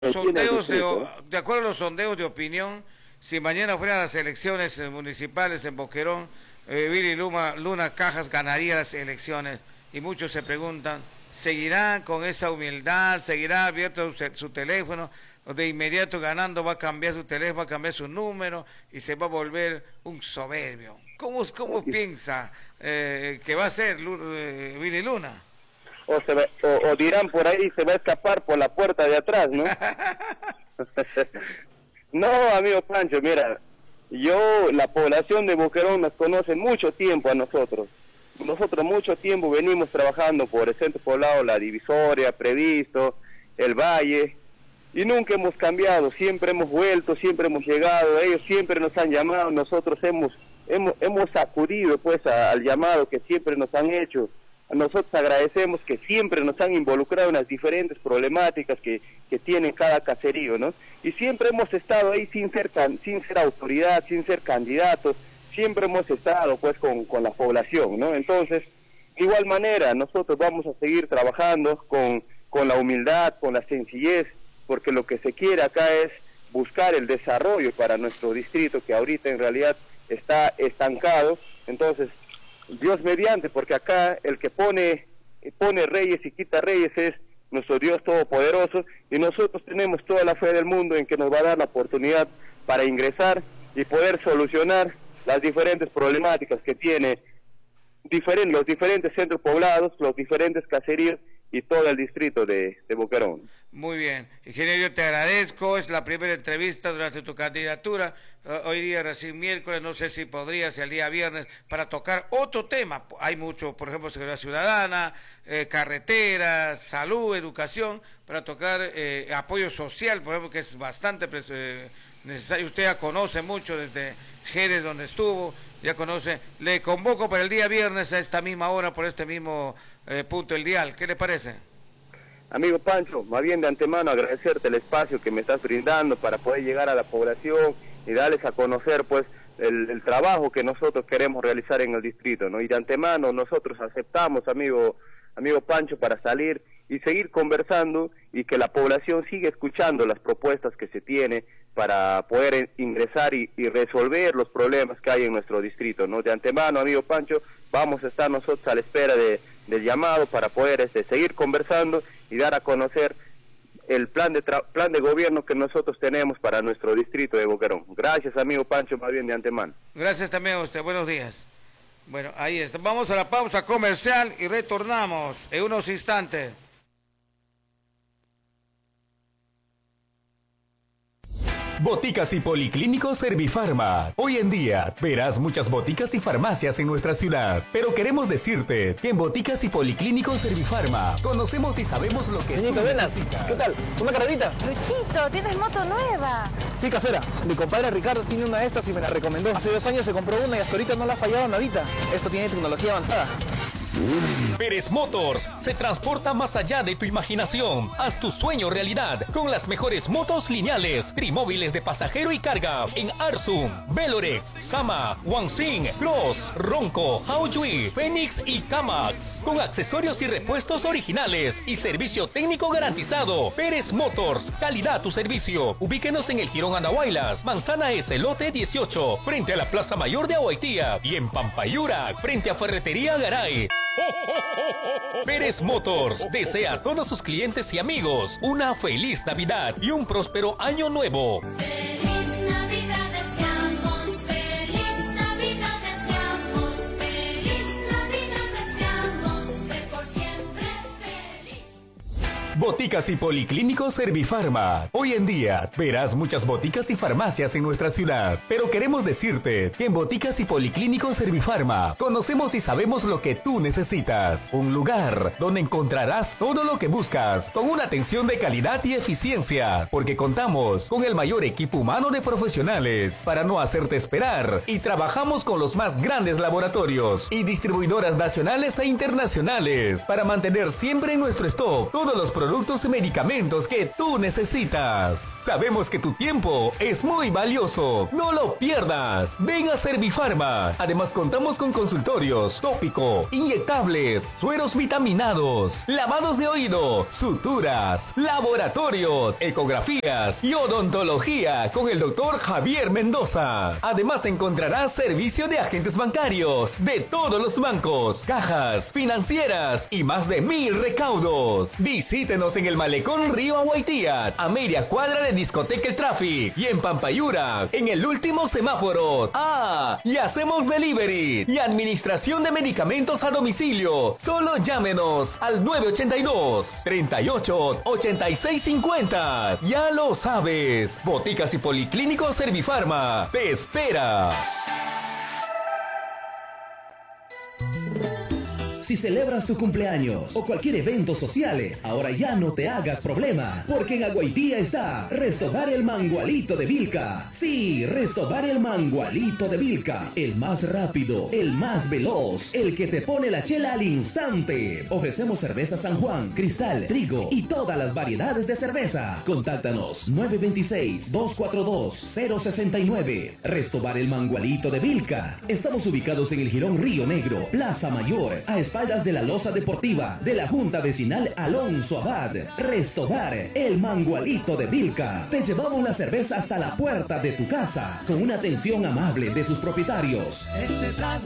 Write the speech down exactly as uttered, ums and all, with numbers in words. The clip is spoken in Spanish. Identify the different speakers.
Speaker 1: Sondeos de, de acuerdo a los sondeos de opinión, si mañana fueran las elecciones municipales en Boquerón, eh, Willy Luna, Luna Cajas ganaría las elecciones. Y muchos se preguntan, ¿seguirá con esa humildad? ¿Seguirá abierto su, su teléfono? ¿O de inmediato ganando va a cambiar su teléfono, va a cambiar su número y se va a volver un soberbio? ¿Cómo, cómo piensa eh, que va a ser eh, Willy Luna?
Speaker 2: O, se va, o, o dirán por ahí, se va a escapar por la puerta de atrás, ¿no? No, amigo Pancho, mira, yo, la población de Boquerón nos conoce mucho tiempo a nosotros. Nosotros mucho tiempo venimos trabajando por el centro poblado, la Divisoria, Previsto, el Valle, y nunca hemos cambiado, siempre hemos vuelto, siempre hemos llegado, ellos siempre nos han llamado, nosotros hemos, hemos, hemos acudido pues a, al llamado que siempre nos han hecho. Nosotros agradecemos que siempre nos han involucrado en las diferentes problemáticas que, que tiene cada caserío, ¿no? Y siempre hemos estado ahí sin ser, sin ser autoridad, sin ser candidatos, siempre hemos estado pues con, con la población, ¿no? Entonces, de igual manera, nosotros vamos a seguir trabajando con, con la humildad, con la sencillez, porque lo que se quiere acá es buscar el desarrollo para nuestro distrito, que ahorita en realidad está estancado. Entonces, Dios mediante, porque acá el que pone, pone reyes y quita reyes es nuestro Dios Todopoderoso, y nosotros tenemos toda la fe del mundo en que nos va a dar la oportunidad para ingresar y poder solucionar las diferentes problemáticas que tiene diferen, los diferentes centros poblados, los diferentes caseríos y todo el distrito de, de Boquerón.
Speaker 1: Muy bien, ingeniero, yo te agradezco, es la primera entrevista durante tu candidatura, uh, hoy día recién miércoles, no sé si podrías el día viernes para tocar otro tema, hay mucho, por ejemplo, seguridad ciudadana, eh, carreteras, salud, educación, para tocar eh, apoyo social, por ejemplo, que es bastante eh, necesario, usted ya conoce mucho desde Jerez donde estuvo, ya conoce, le convoco para el día viernes a esta misma hora por este mismo eh, punto el dial, ¿qué le parece?
Speaker 2: Amigo Pancho, más bien de antemano agradecerte el espacio que me estás brindando para poder llegar a la población y darles a conocer pues el, el trabajo que nosotros queremos realizar en el distrito, ¿no? Y de antemano nosotros aceptamos, amigo, amigo Pancho, para salir y seguir conversando y que la población siga escuchando las propuestas que se tiene para poder ingresar y, y resolver los problemas que hay en nuestro distrito, ¿no? De antemano, amigo Pancho, vamos a estar nosotros a la espera de, del llamado para poder este, seguir conversando y dar a conocer el plan de plan de gobierno que nosotros tenemos para nuestro distrito de Boquerón. Gracias, amigo Pancho, más bien de antemano.
Speaker 1: Gracias también a usted, buenos días. Bueno, ahí está, vamos a la pausa comercial y retornamos en unos instantes.
Speaker 3: Boticas y Policlínicos Servifarma. Hoy en día verás muchas boticas y farmacias en nuestra ciudad, pero queremos decirte que en Boticas y Policlínicos Servifarma conocemos y sabemos lo que
Speaker 4: Señorita, buenas. ¿Qué tal? ¿Una carrerita?
Speaker 5: Luchito, ¿tienes moto nueva?
Speaker 4: Sí, casera. Mi compadre Ricardo tiene una de estas y me la recomendó. Hace dos años se compró una y hasta ahorita no la ha fallado nadita. Esto tiene tecnología avanzada.
Speaker 3: Pérez Motors se transporta más allá de tu imaginación. Haz tu sueño realidad con las mejores motos lineales, trimóviles de pasajero y carga en Arsum, Velorex, Sama, Wanxing, Cross, Ronco, Haojui, Fénix y Kamax. Con accesorios y repuestos originales y servicio técnico garantizado. Pérez Motors, calidad a tu servicio. Ubíquenos en el Jirón Andahuaylas, Manzana S, lote dieciocho, frente a la Plaza Mayor de Ahuaytía, y en Pampayura, frente a Ferretería Garay. Pérez Motors desea a todos sus clientes y amigos una feliz Navidad y un próspero año nuevo.
Speaker 6: Feliz Navidad deseamos, feliz Navidad deseamos, feliz Navidad deseamos, ser por siempre feliz.
Speaker 3: Boticas y Policlínicos Servifarma. Hoy en día verás muchas boticas y farmacias en nuestra ciudad, pero queremos decirte que en Boticas y Policlínicos Servifarma conocemos y sabemos lo que tú necesitas. Un lugar donde encontrarás todo lo que buscas con una atención de calidad y eficiencia, porque contamos con el mayor equipo humano de profesionales para no hacerte esperar, y trabajamos con los más grandes laboratorios y distribuidoras nacionales e internacionales para mantener siempre en nuestro stock todos los productos productos y medicamentos que tú necesitas. Sabemos que tu tiempo es muy valioso. No lo pierdas. Ven a Servifarma. Además contamos con consultorios, tópico, inyectables, sueros vitaminados, lavados de oído, suturas, laboratorio, ecografías y odontología con el doctor Javier Mendoza. Además encontrarás servicio de agentes bancarios de todos los bancos, cajas, financieras y más de mil recaudos. Visítenos en el Malecón Río Aguaitía, a media cuadra de Discoteca El Traffic, y en Pampayura, en el último semáforo. Ah, y hacemos delivery y administración de medicamentos a domicilio. Solo llámenos al nueve ochenta y dos, treinta y ocho, ochenta y seis cincuenta. Ya lo sabes, Boticas y Policlínicos Servifarma te espera.
Speaker 7: Si celebras tu cumpleaños o cualquier evento social, ahora ya no te hagas problema, porque en Aguaitía está Restobar el Mangualito de Vilca. Sí, Restobar el Mangualito de Vilca, el más rápido, el más veloz, el que te pone la chela al instante. Ofrecemos cerveza San Juan, Cristal, Trigo y todas las variedades de cerveza. Contáctanos nueve dos seis, dos cuatro dos, cero seis nueve. Restobar el Mangualito de Vilca. Estamos ubicados en el Jirón Río Negro, Plaza Mayor, a espaldas de la loza deportiva de la Junta Vecinal Alonso Abad. Restobar el Mangualito de Vilca. Te llevamos la cerveza hasta la puerta de tu casa con una atención amable de sus propietarios.